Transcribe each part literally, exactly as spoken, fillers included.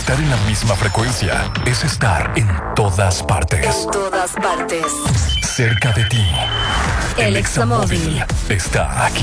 Estar en la misma frecuencia es estar en todas partes. En todas partes. Cerca de ti. El Examóvil está aquí.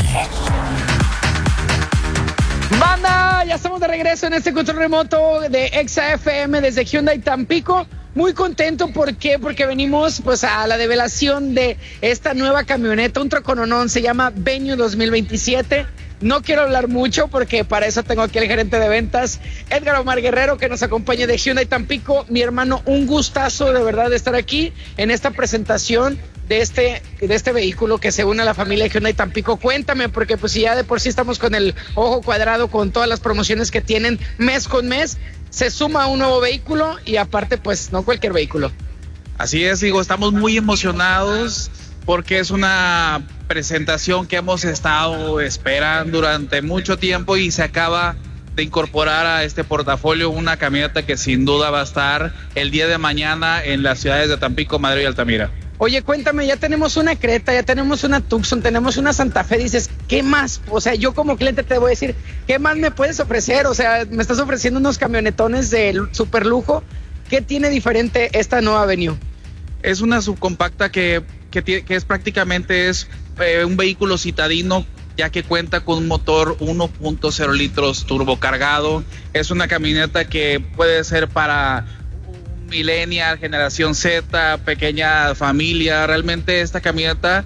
Banda, ya estamos de regreso en este control remoto de Exa F M desde Hyundai Tampico. Muy contento, ¿por qué? Porque venimos pues a la develación de esta nueva camioneta, un trocononón, se llama Venue dos mil veintisiete. No quiero hablar mucho porque para eso tengo aquí al gerente de ventas, Edgar Omar Guerrero, que nos acompaña de Hyundai Tampico. Mi hermano, un gustazo de verdad de estar aquí en esta presentación de este, de este vehículo que se une a la familia Hyundai Tampico. Cuéntame, porque pues si ya de por sí estamos con el ojo cuadrado con todas las promociones que tienen mes con mes, se suma un nuevo vehículo y aparte pues no cualquier vehículo. Así es, digo, estamos muy emocionados porque es una presentación que hemos estado esperando durante mucho tiempo y se acaba de incorporar a este portafolio una camioneta que sin duda va a estar el día de mañana en las ciudades de Tampico, Madero y Altamira. Oye, cuéntame, ya tenemos una Creta, ya tenemos una Tucson, tenemos una Santa Fe, dices, ¿qué más? O sea, yo como cliente te voy a decir, ¿qué más me puedes ofrecer? O sea, me estás ofreciendo unos camionetones de super lujo. ¿Qué tiene diferente esta nueva Venue? Es una subcompacta que, que, que es prácticamente es eh, un vehículo citadino, ya que cuenta con un motor uno punto cero litros turbocargado. Es una camioneta que puede ser para millennial, generación Z, pequeña familia. Realmente esta camioneta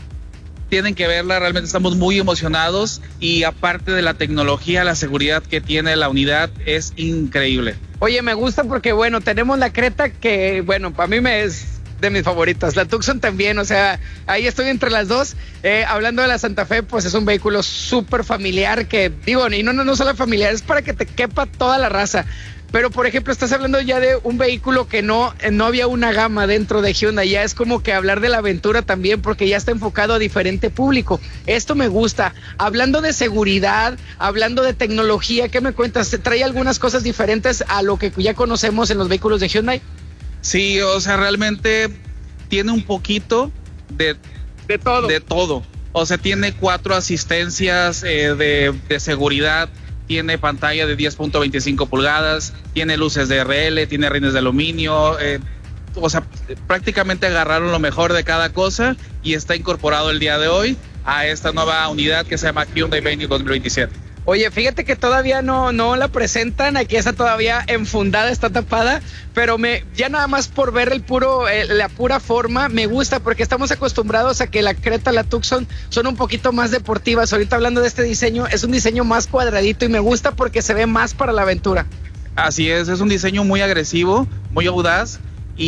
tienen que verla, realmente estamos muy emocionados y aparte de la tecnología, la seguridad que tiene la unidad es increíble. Oye, me gusta porque bueno, tenemos la Creta que bueno, para mí me es de mis favoritas, la Tucson también, o sea, ahí estoy entre las dos. Eh, hablando de la Santa Fe, pues es un vehículo súper familiar que, digo, y no, no, no solo familiar, es para que te quepa toda la raza. Pero, por ejemplo, estás hablando ya de un vehículo que no, no había una gama dentro de Hyundai. Ya es como que hablar de la aventura también, porque ya está enfocado a diferente público. Esto me gusta. Hablando de seguridad, hablando de tecnología, ¿qué me cuentas? ¿Te trae algunas cosas diferentes a lo que ya conocemos en los vehículos de Hyundai? Sí, o sea, realmente tiene un poquito de, de todo. De todo. O sea, tiene cuatro asistencias eh, de, de seguridad. Tiene pantalla de diez punto veinticinco pulgadas, tiene luces de R L, tiene rines de aluminio, eh, o sea, prácticamente agarraron lo mejor de cada cosa y está incorporado el día de hoy a esta nueva unidad que se llama Hyundai Venue dos mil veintisiete. Oye, fíjate que todavía no, no la presentan, aquí está todavía enfundada, está tapada, pero me ya nada más por ver el puro, eh, la pura forma, me gusta porque estamos acostumbrados a que la Creta, la Tucson son un poquito más deportivas. Ahorita hablando de este diseño, es un diseño más cuadradito y me gusta porque se ve más para la aventura. Así es, es un diseño muy agresivo, muy audaz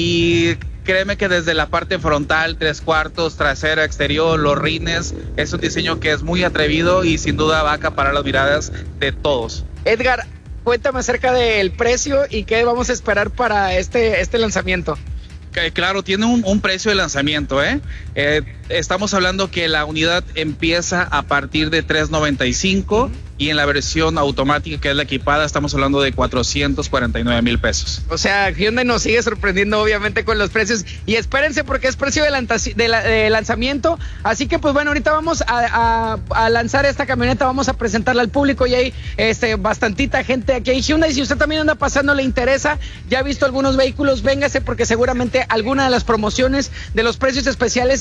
y créeme que desde la parte frontal, tres cuartos, trasera, exterior, los rines, es un diseño que es muy atrevido y sin duda va a acaparar las miradas de todos. Edgar, cuéntame acerca del precio y qué vamos a esperar para este, este lanzamiento. Que, claro, tiene un, un precio de lanzamiento, ¿eh? ¿eh? Estamos hablando que la unidad empieza a partir de tres noventa y cinco uh-huh. y en la versión automática, que es la equipada, estamos hablando de cuatrocientos cuarenta y nueve mil pesos. O sea, Hyundai nos sigue sorprendiendo obviamente con los precios y espérense porque es precio de, lanza- de, la, de lanzamiento, así que pues bueno, ahorita vamos a, a, a lanzar esta camioneta, vamos a presentarla al público y hay este, bastantita gente aquí en Hyundai. Si usted también anda pasando, le interesa, ya ha visto algunos vehículos, véngase porque seguramente alguna de las promociones de los precios especiales